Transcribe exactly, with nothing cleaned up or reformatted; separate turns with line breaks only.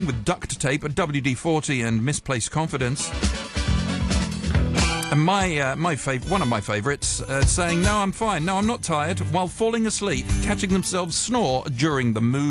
with Duct Tape at W D forty and Misplaced Confidence. And my uh, my fav- one of my favourites uh, saying, "No, I'm fine. No, I'm not tired," while falling asleep, catching themselves snore during the movie.